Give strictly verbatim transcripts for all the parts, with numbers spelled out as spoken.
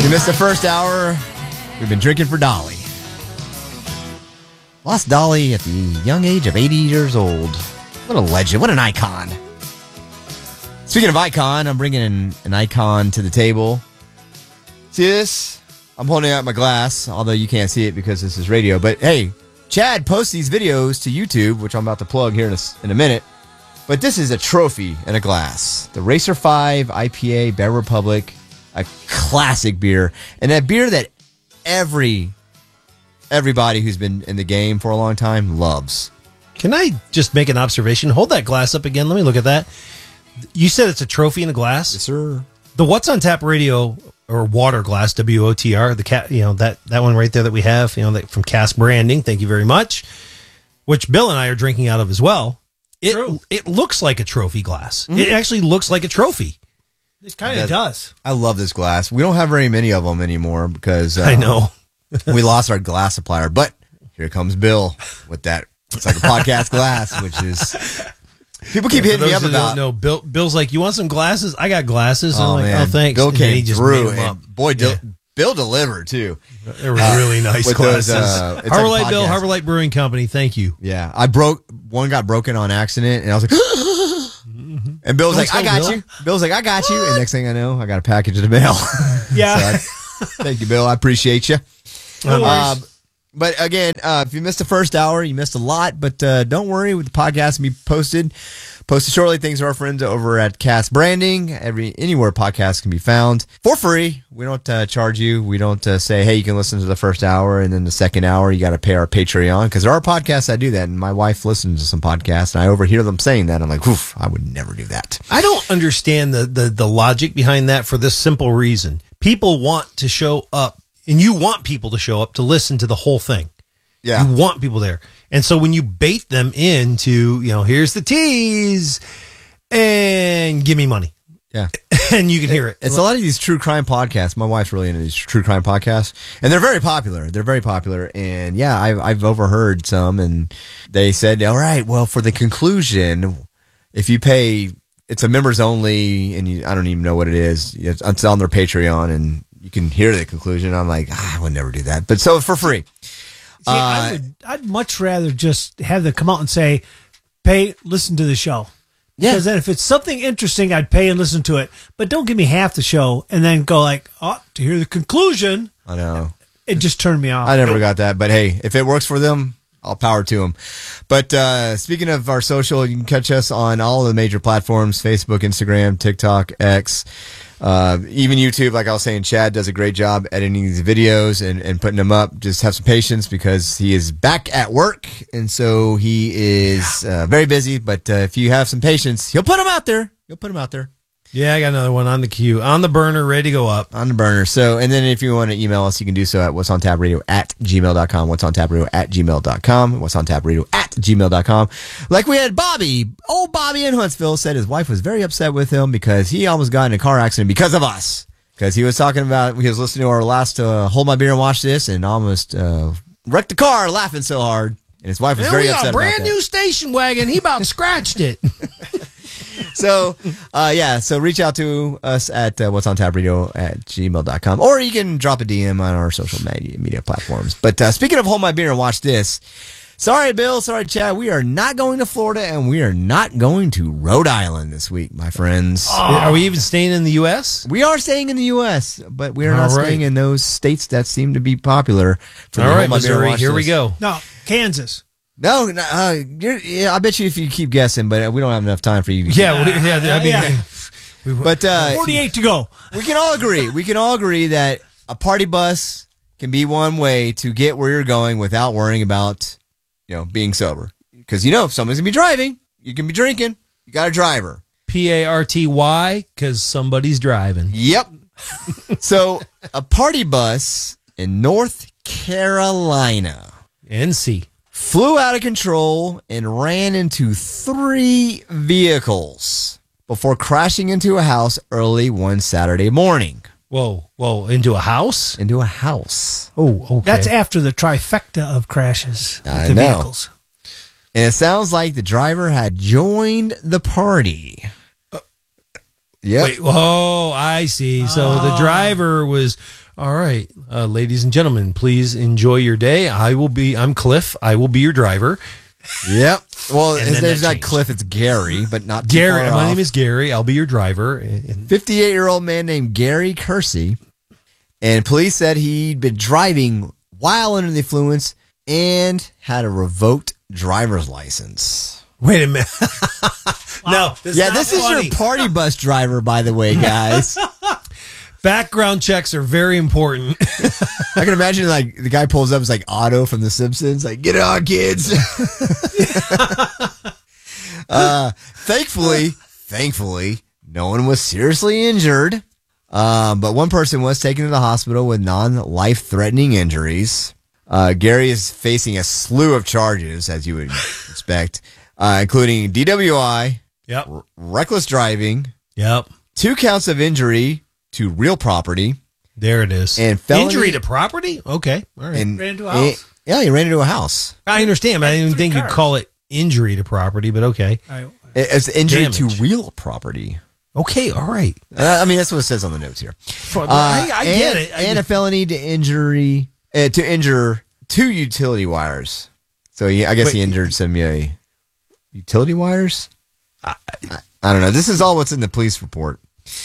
You missed the first hour. We've been drinking for Dolly. Lost Dolly at the young age of eighty years old. What a legend. What an icon. Speaking of icon, I'm bringing an, an icon to the table. See this? I'm holding out my glass, although you can't see it because this is radio. But hey, Chad posts these videos to YouTube, which I'm about to plug here in a, in a minute. But this is a trophy in a glass. The Racer five I P A Bear Republic, a classic beer. And that beer that every everybody who's been in the game for a long time loves. Can I just make an observation? Hold that glass up again. Let me look at that. You said it's a trophy in a glass? Yes, sir. The What's on Tap radio or water glass, W O T R, the cat, you know, that, that one right there that we have, you know, that from Cast Branding. Thank you very much. Which Bill and I are drinking out of as well. It True. It looks like a trophy glass. Mm-hmm. It actually looks like a trophy. It kind of does. I love this glass. We don't have very many of them anymore because uh, I know we lost our glass supplier. But here comes Bill with that. It's like a podcast glass, which is people keep hitting me up about. No, Bill. Bill's like, you want some glasses? I got glasses. Oh I'm like, man, oh thanks. Bill and came he just through, made them and up. boy, Yeah. Dil- Bill delivered too. They were really nice with glasses. those, uh, it's Harbor like Light Bill, podcast. Harbor Light Brewing Company. Thank you. Yeah, I broke one. Got broken on accident, and I was like. And Bill's Don't like, I tell got Bill. you. Bill's like, I got you. And next thing I know, I got a package in the mail. Yeah. So I- thank you, Bill. I appreciate you. No Um, but again, uh, if you missed the first hour, you missed a lot. But uh, don't worry, with the podcast will be posted. Posted shortly. Thanks to our friends over at Cast Branding. Every anywhere podcasts can be found for free. We don't uh, charge you. We don't uh, say, hey, you can listen to the first hour, and then the second hour you got to pay our Patreon, because there are podcasts that do that. And my wife listens to some podcasts, and I overhear them saying that. I'm like, oof, I would never do that. I don't understand the, the, the logic behind that for this simple reason. People want to show up, and you want people to show up to listen to the whole thing. Yeah. You want people there. And so when you bait them into, you know, here's the tease and give me money. Yeah. And you can hear it. It's a lot of these true crime podcasts. My wife's really into these true crime podcasts, and they're very popular. They're very popular. And yeah, I've, I've overheard some, and they said, all right, well, for the conclusion, if you pay, it's a members only, and you, I don't even know what it is. It's, it's on their Patreon, and you can hear the conclusion. I'm like, ah, I would never do that. But so for free. See, I would, I'd much rather just have them come out and say, pay, listen to the show. Yeah. Because then if it's something interesting, I'd pay and listen to it. But don't give me half the show and then go like, oh, to hear the conclusion. I know. It just turned me off. I never got that, but hey, if it works for them, all power to them. But uh, speaking of our social, you can catch us on all of the major platforms: Facebook, Instagram, TikTok, X, uh, even YouTube. Like I was saying, Chad does a great job editing these videos and, and putting them up. Just have some patience because he is back at work, and so he is uh, very busy. But uh, if you have some patience, he'll put them out there. He'll put them out there. Yeah, I got another one on the queue, on the burner, ready to go up. On the burner. So, and then if you want to email us, you can do so at what's on tap radio at gmail dot com. What's on tap radio at gmail dot com. What's on tap radio at gmail dot com. Like we had Bobby, old Bobby in Huntsville, said his wife was very upset with him because he almost got in a car accident because of us. Because he was talking about, he was listening to our last uh, Hold My Beer and Watch This and almost uh, wrecked the car laughing so hard. And his wife was Man, very we got upset a brand about that. new station wagon. He about scratched it. So, uh, yeah, so reach out to us at uh, what's on tap radio at gmail dot com, or you can drop a D M on our social media, media platforms. But uh, speaking of Hold My Beer and Watch This, sorry, Bill, sorry, Chad, we are not going to Florida, and we are not going to Rhode Island this week, my friends. Are we even staying in the U S? We are staying in the U S, but we are All not right. staying in those states that seem to be popular. For All the right, Hold My Beer and Missouri, Watch here we This. go. No, Kansas. No, no uh, you're, yeah, I bet you if you keep guessing, but we don't have enough time for you to Yeah, we, yeah, I mean, Yeah. we- But uh, forty-eight to go. we can all agree. We can all agree that a party bus can be one way to get where you're going without worrying about, you know, being sober. Because you know, if someone's gonna be driving, you can be drinking. You got a driver. P A R T Y, because somebody's driving. Yep. So a party bus in North Carolina N C. flew out of control and ran into three vehicles before crashing into a house early one Saturday morning. Whoa, whoa, into a house? Into a house. Oh, okay. That's after the trifecta of crashes with I the know. vehicles. And it sounds like the driver had joined the party. Yep. Wait, oh, I see. So Oh. the driver was, all right, uh, ladies and gentlemen, please enjoy your day. I will be, I'm Cliff. I will be your driver. Yep. Well, And his then name's that not changed. Cliff, it's Gary, but not too Gary, far my off. name is Gary. I'll be your driver. And- fifty-eight-year-old man named Gary Kersey, and police said he'd been driving while under the influence and had a revoked driver's license. Wait a minute. No, this Yeah, not this is funny. your party bus driver, by the way, guys. Background checks are very important. I can imagine like the guy pulls up, it's like Otto from The Simpsons, like, get on, kids. uh, thankfully, thankfully, no one was seriously injured. Um, but one person was taken to the hospital with non-life-threatening injuries. Uh, Gary is facing a slew of charges, as you would expect, uh, including D W I, Yep. r- reckless driving, Yep. two counts of injury to real property, There it is. And felony- injury to property? Okay. All right. and Ran into a and- house. yeah, he ran into a house. I understand, but I didn't Three think you'd cars. call it injury to property, but okay. I, It- It's injury Damage. to real property. Okay, all right. Uh, I mean, that's what it says on the notes here. I, Uh, I and, get it. I and a get- felony to injury uh, to injure two utility wires. So he, I guess Wait. he injured some uh, utility wires. I, I, I don't know. This is all what's in the police report.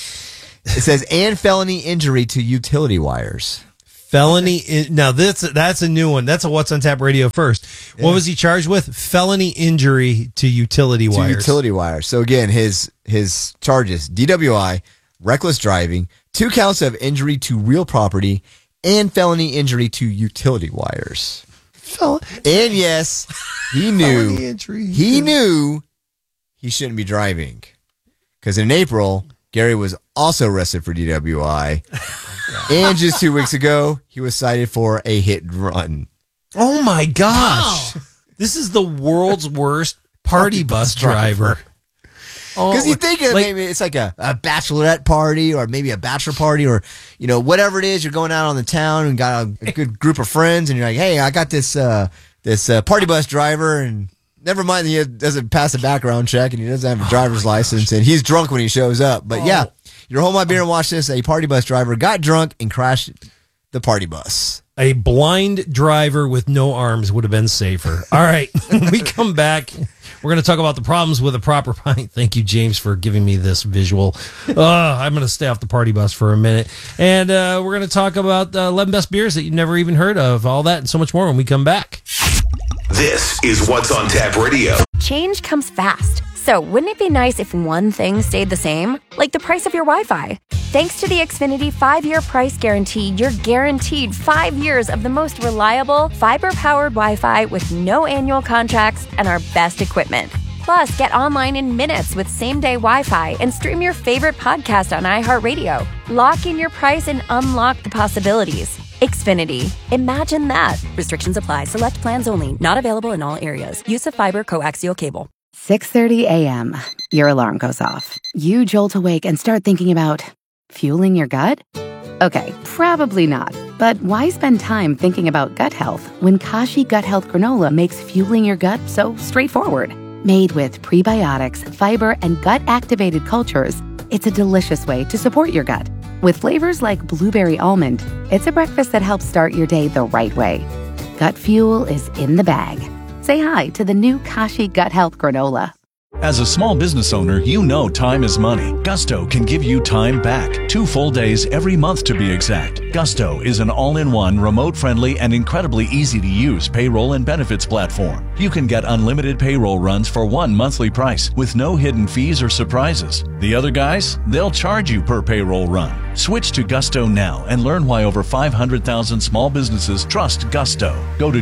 It says and felony injury to utility wires. felony. In, now this that's a new one. That's a What's on Tap Radio first. Yeah. What was he charged with? Felony injury to utility To wires. utility wires. So again, his his charges: D W I, reckless driving, two counts of injury to real property, and felony injury to utility wires. Fel- And yes, he felony knew injury. he knew he shouldn't be driving because in April, Gary was also arrested for D W I, and just two weeks ago, he was cited for a hit and run. Oh my gosh! This is the world's worst party bus driver. Because Oh, you think of like- maybe it's like a, a bachelorette party or maybe a bachelor party or, you know, whatever it is, you're going out on the town and got a, a good group of friends and you're like, hey, I got this uh, this uh, party bus driver and never mind he doesn't pass a background check and he doesn't have a driver's license and he's drunk when he shows up. But yeah, you're hold my beer and watch this. A party bus driver got drunk and crashed the party bus. A blind driver with no arms would have been safer. All right. When we come back, we're going to talk about the problems with a proper pint. Thank you, James, for giving me this visual. Uh, I'm going to stay off the party bus for a minute. And uh, we're going to talk about uh, eleven best beers that you've never even heard of. All that and so much more when we come back. This is What's on Tap Radio. Change comes fast. So wouldn't it be nice if one thing stayed the same? Like the price of your Wi-Fi. Thanks to the Xfinity five-year price guarantee, you're guaranteed five years of the most reliable, fiber-powered Wi-Fi with no annual contracts and our best equipment. Plus, get online in minutes with same-day Wi-Fi and stream your favorite podcast on iHeartRadio. Lock in your price and unlock the possibilities. Xfinity. Imagine that. Restrictions apply. Select plans only. Not available in all areas. Use of fiber coaxial cable. six thirty a.m. Your alarm goes off. You jolt awake and start thinking about fueling your gut? Okay, probably not. But why spend time thinking about gut health when Kashi Gut Health Granola makes fueling your gut so straightforward? Made with prebiotics, fiber, and gut-activated cultures, it's a delicious way to support your gut. With flavors like blueberry almond, it's a breakfast that helps start your day the right way. Gut fuel is in the bag. Say hi to the new Kashi Gut Health Granola. As a small business owner, you know time is money. Gusto can give you time back. Two full days every month to be exact. Gusto is an all-in-one, remote-friendly, and incredibly easy-to-use payroll and benefits platform. You can get unlimited payroll runs for one monthly price with no hidden fees or surprises. The other guys, they'll charge you per payroll run. Switch to Gusto now and learn why over five hundred thousand small businesses trust Gusto. Go to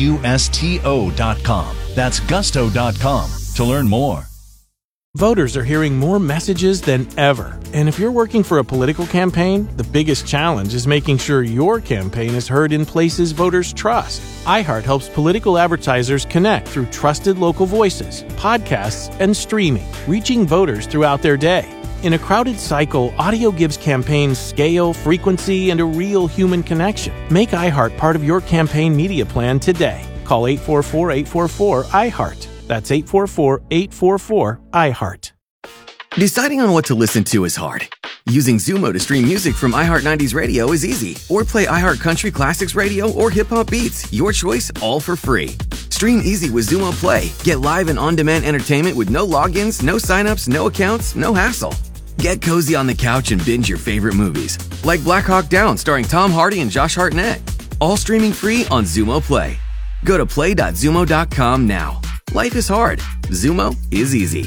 gusto dot com. That's gusto dot com to learn more. Voters are hearing more messages than ever. And if you're working for a political campaign, the biggest challenge is making sure your campaign is heard in places voters trust. iHeart helps political advertisers connect through trusted local voices, podcasts, and streaming, reaching voters throughout their day. In a crowded cycle, audio gives campaigns scale, frequency, and a real human connection. Make iHeart part of your campaign media plan today. Call eight four four, eight four four, iHeart. That's eight four four, eight four four, iHeart. Deciding on what to listen to is hard. Using Zumo to stream music from iHeart nineties Radio is easy. Or play iHeart Country Classics Radio or Hip Hop Beats. Your choice, all for free. Stream easy with Zumo Play. Get live and on-demand entertainment with no logins, no signups, no accounts, no hassle. Get cozy on the couch and binge your favorite movies. Like Black Hawk Down starring Tom Hardy and Josh Hartnett. All streaming free on Zumo Play. Go to play dot zumo dot com now. Life is hard. Zumo is easy.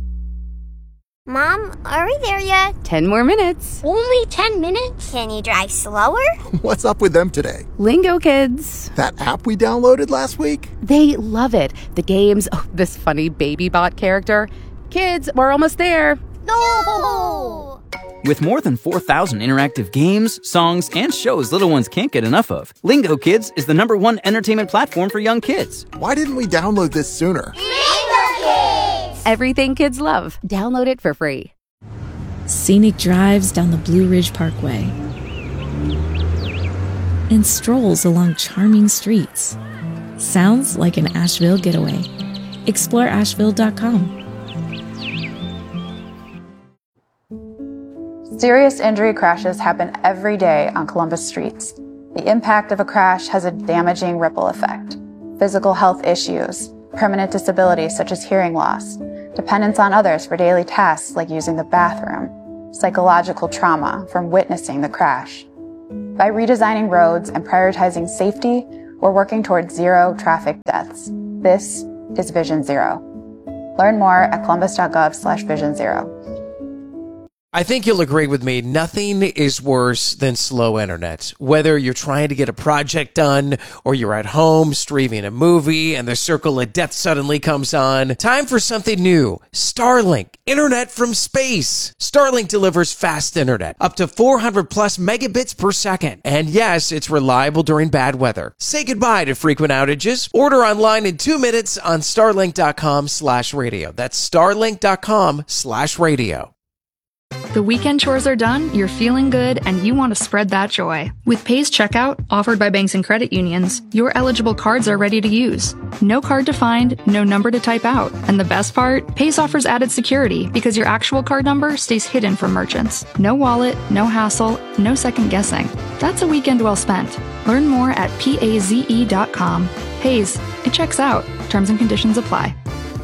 Mom, are we there yet? Ten more minutes. Only ten minutes? Can you drive slower? What's up with them today? Lingo Kids. That app we downloaded last week? They love it. The games, oh, this funny baby bot character. Kids, we're almost there. No! With more than four thousand interactive games, songs, and shows little ones can't get enough of, Lingo Kids is the number one entertainment platform for young kids. Why didn't we download this sooner? Lingo Kids! Everything kids love. Download it for free. Scenic drives down the Blue Ridge Parkway and strolls along charming streets. Sounds like an Asheville getaway. Explore asheville dot com. Serious injury crashes happen every day on Columbus streets. The impact of a crash has a damaging ripple effect. Physical health issues, permanent disabilities such as hearing loss, dependence on others for daily tasks like using the bathroom, psychological trauma from witnessing the crash. By redesigning roads and prioritizing safety, we're working towards zero traffic deaths. This is Vision Zero. Learn more at columbus dot gov slash vision zero. I think you'll agree with me, nothing is worse than slow internet. Whether you're trying to get a project done or you're at home streaming a movie and the circle of death suddenly comes on, time for something new. Starlink, internet from space. Starlink delivers fast internet, up to four hundred plus megabits per second. And yes, it's reliable during bad weather. Say goodbye to frequent outages. Order online in two minutes on starlink dot com slash radio. That's starlink dot com slash radio. The weekend chores are done, you're feeling good, and you want to spread that joy. With Pay's Checkout, offered by banks and credit unions, your eligible cards are ready to use. No card to find, no number to type out. And the best part? Pay's offers added security because your actual card number stays hidden from merchants. No wallet, no hassle, no second guessing. That's a weekend well spent. Learn more at paze dot com. Pay's, it checks out. Terms and conditions apply.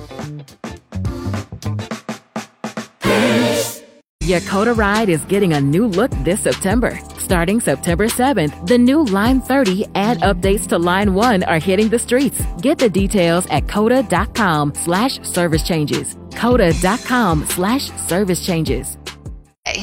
Yakota Ride is getting a new look this September. Starting September seventh, the new Line thirty and updates to Line one are hitting the streets. Get the details at coda dot com slash service changes. coda dot com slash service changes.